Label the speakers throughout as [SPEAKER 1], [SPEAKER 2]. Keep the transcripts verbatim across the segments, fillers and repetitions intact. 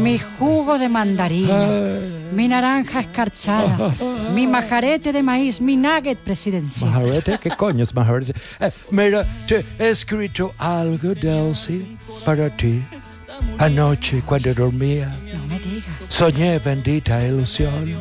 [SPEAKER 1] mi jugo de mandarina, mi naranja escarchada, mi majarete de maíz, mi nugget presidencial.
[SPEAKER 2] ¿Majarete? ¿Qué coño es majarete? Eh, mira, te he escrito algo, Delcy, para ti. Anoche, cuando dormía,
[SPEAKER 1] No me digas.
[SPEAKER 2] soñé, bendita ilusión,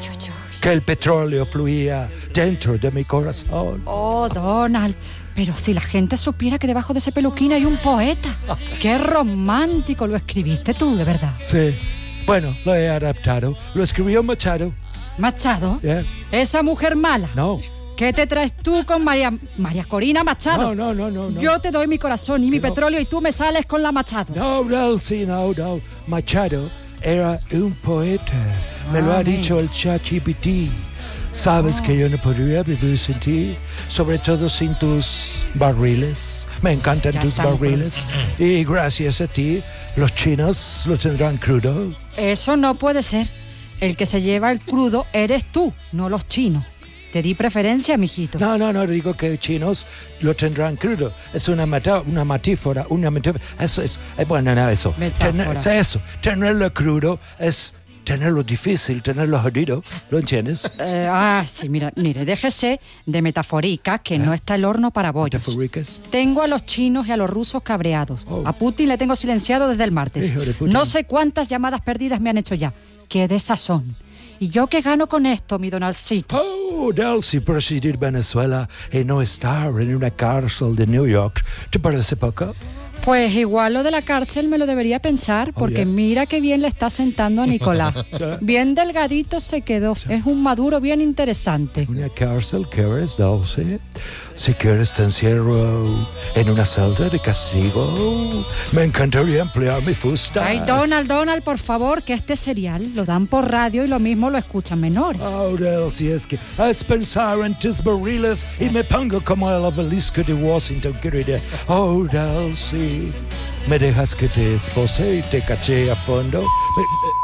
[SPEAKER 2] que el petróleo fluía dentro de mi corazón.
[SPEAKER 1] Oh, Donald, pero si la gente supiera que debajo de ese peluquín hay un poeta. ¡Qué romántico! Lo escribiste tú, de verdad.
[SPEAKER 2] Sí. Bueno, lo he adaptado. Lo escribió Machado.
[SPEAKER 1] ¿Machado?
[SPEAKER 2] Yeah.
[SPEAKER 1] ¿Esa mujer mala?
[SPEAKER 2] No.
[SPEAKER 1] ¿Qué te traes tú con María, María Corina Machado?
[SPEAKER 2] No, no, no, no, no.
[SPEAKER 1] Yo te doy mi corazón y mi
[SPEAKER 2] no.
[SPEAKER 1] petróleo y tú me sales con la Machado.
[SPEAKER 2] No, Delcy, no, no. Machado era un poeta. Me lo ha
[SPEAKER 1] Amén.
[SPEAKER 2] dicho el ChatGPT. Sabes
[SPEAKER 1] Oh.
[SPEAKER 2] que yo no podría vivir sin ti, sobre todo sin tus barriles. Me encantan
[SPEAKER 1] Ya
[SPEAKER 2] tus
[SPEAKER 1] estamos con
[SPEAKER 2] barriles. Y gracias a ti, los chinos lo tendrán crudo.
[SPEAKER 1] Eso no puede ser. El que se lleva el crudo eres tú, no los chinos. Te di preferencia, mijito.
[SPEAKER 2] No, no, no digo que chinos lo tendrán crudo. Es una meta, una metáfora, una metáfora. Eso es, eh, bueno, no, eso.
[SPEAKER 1] Metáfora.
[SPEAKER 2] Tener, es eso. Tenerlo crudo es tenerlo difícil, tenerlo jodido. ¿Lo entiendes?
[SPEAKER 1] Eh, ah, sí, mira, mire, déjese de metaforica, que no está el horno para bollos.
[SPEAKER 2] Metafóricas.
[SPEAKER 1] Tengo a los chinos y a los rusos cabreados.
[SPEAKER 2] Oh.
[SPEAKER 1] A Putin le tengo silenciado desde el martes.
[SPEAKER 2] Hijo de Putin.
[SPEAKER 1] No sé cuántas llamadas perdidas me han hecho ya. ¡Qué desazón! ¿Y yo qué gano con esto, mi Donaldcito?
[SPEAKER 2] Oh, Delcy, presidir Venezuela y no estar en una cárcel de New York. ¿Te parece poco?
[SPEAKER 1] Pues igual lo de la cárcel me lo debería pensar, porque
[SPEAKER 2] yeah.
[SPEAKER 1] mira qué bien le está sentando a Nicolás. Bien delgadito se quedó. Es un maduro bien interesante.
[SPEAKER 2] ¿Una cárcel quieres, Delcy? Si quieres te encierro en una celda de castigo. Me encantaría emplear mi fusta.
[SPEAKER 1] Ay, Donald, Donald, por favor, que este serial lo dan por radio y lo mismo lo escuchan menores.
[SPEAKER 2] Oh, Delcy, es que has pensado en tus barriles y me pongo como el obelisco de Washington, querida. Oh, Delcy, ¿me dejas que te espose y te caché a fondo? Me-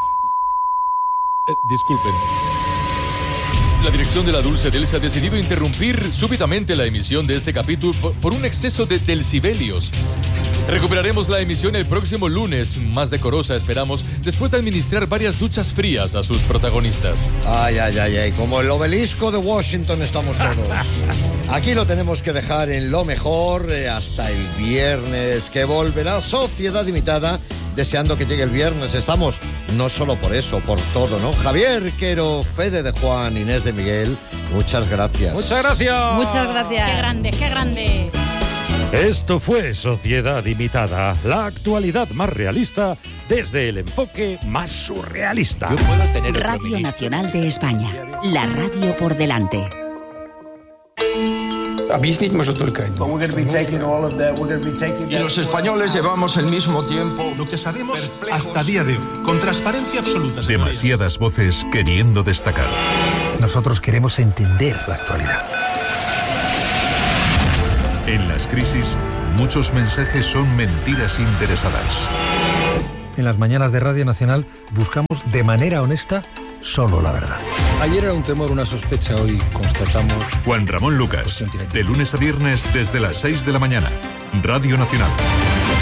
[SPEAKER 3] Eh, disculpen. La dirección de la Dulce Delce ha decidido interrumpir súbitamente la emisión de este capítulo por, por un exceso de delcibelios. Recuperaremos la emisión el próximo lunes, más decorosa esperamos, después de administrar varias duchas frías a sus protagonistas.
[SPEAKER 4] Ay, ay, ay, ay, como el obelisco de Washington estamos todos. Aquí lo tenemos que dejar en lo mejor eh, hasta el viernes, que volverá Sociedad Limitada, deseando que llegue el viernes. Estamos no solo por eso, por todo, ¿no? Javier Quero, Fede de Juan, Inés de Miguel, muchas gracias.
[SPEAKER 2] Muchas gracias.
[SPEAKER 5] Muchas gracias.
[SPEAKER 6] ¡Qué grande, qué grande!
[SPEAKER 7] Esto fue Sociedad Limitada, la actualidad más realista desde el enfoque más surrealista.
[SPEAKER 3] Yo puedo tener otro
[SPEAKER 8] Radio
[SPEAKER 3] ministro.
[SPEAKER 8] Nacional de España. La radio por delante.
[SPEAKER 9] Объяснить может только один.
[SPEAKER 10] Y los españoles llevamos el mismo tiempo.
[SPEAKER 11] Lo que sabemos hasta día de hoy, con transparencia absoluta. señorías.
[SPEAKER 12] Demasiadas voces queriendo destacar.
[SPEAKER 13] Nosotros queremos entender la actualidad.
[SPEAKER 12] En las crisis, muchos mensajes son mentiras interesadas.
[SPEAKER 13] En las mañanas de Radio Nacional buscamos de manera honesta solo la verdad.
[SPEAKER 9] Ayer era un temor, una sospecha, hoy constatamos...
[SPEAKER 12] Juan Ramón Lucas, de lunes a viernes desde las seis de la mañana. Radio Nacional.